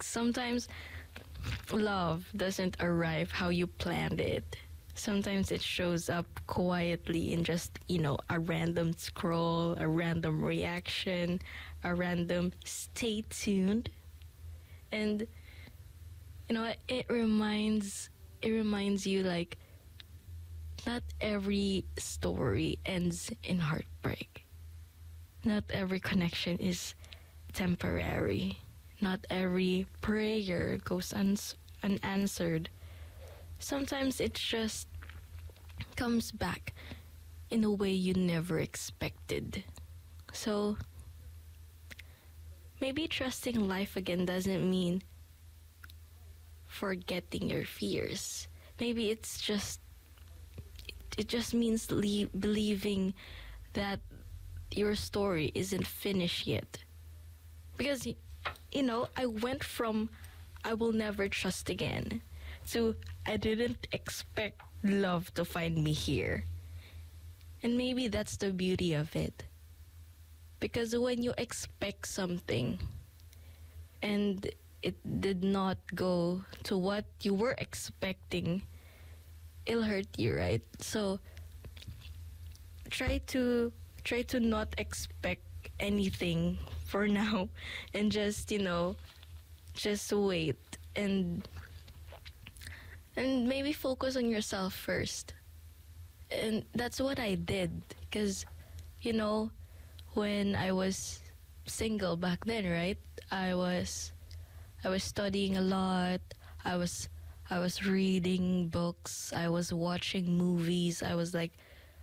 sometimes love doesn't arrive how you planned it. Sometimes it shows up quietly in just, a random scroll, a random reaction, a random stay tuned. And it reminds you, like, not every story ends in heartbreak. Not every connection is temporary. Not every prayer goes unanswered. Sometimes it just comes back in a way you never expected. So maybe trusting life again doesn't mean forgetting your fears. Maybe it just means believing that your story isn't finished yet. Because I went from I will never trust again to I didn't expect love to find me here. And maybe that's the beauty of it. Because when you expect something and it did not go to what you were expecting, it'll hurt you, right? So try to not expect anything for now, and just wait, and maybe focus on yourself first. And that's what I did, because when I was single back then, right, I was studying a lot. I was reading books, I was watching movies, I was like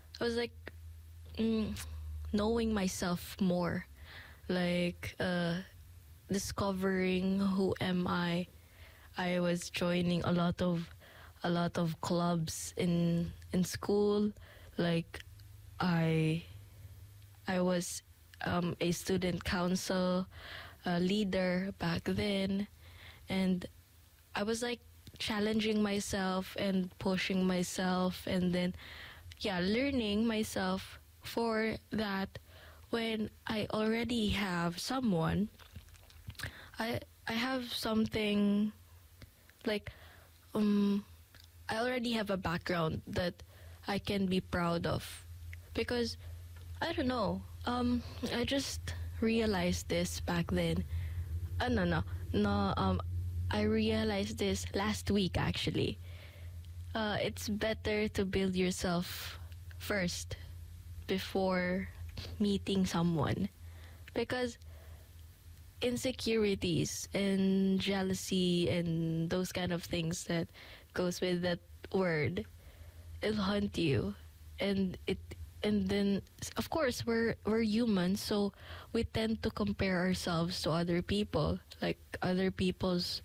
knowing myself more, like discovering who am I. I was joining a lot of clubs in school. Like I was a student council leader back then, and I was like challenging myself and pushing myself, and then learning myself for that. When I already have someone, I have something like I already have a background that I can be proud of. Because I don't know, I just realized this back then. No, I realized this last week, actually. It's better to build yourself first before meeting someone, because insecurities and jealousy and those kind of things that goes with that word, it'll haunt you. And then, of course, we're humans, so we tend to compare ourselves to other people, like other people's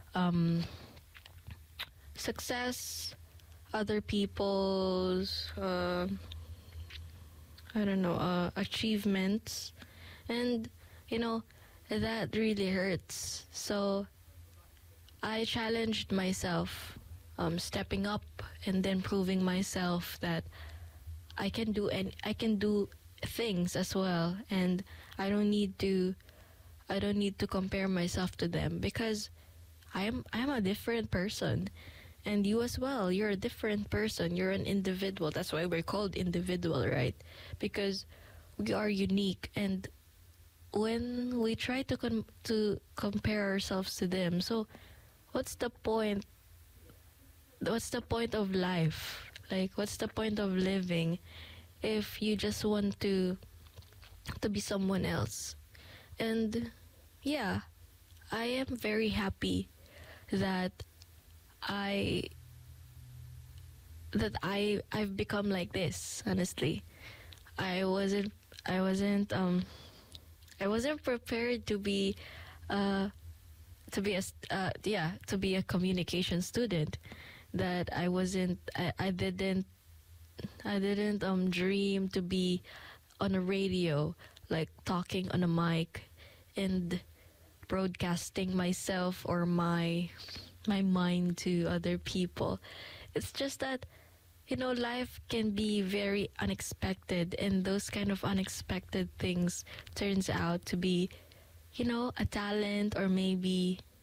success, other people's achievements, and that really hurts. So I challenged myself, stepping up and then proving myself that I can do things as well, and I don't need to compare myself to them, because I'm a different person. And you as well, you're a different person. You're an individual. That's why we're called individual, right? Because we are unique. And when we try to compare ourselves to them, so what's the point? What's the point of life? Like, what's the point of living if you just want to be someone else? And I am very happy that I've become like this. Honestly, I wasn't prepared to be a communication student. That I didn't dream to be on a radio, like talking on a mic and broadcasting myself or my mind to other people. It's just that life can be very unexpected, and those kind of unexpected things turns out to be a talent, or maybe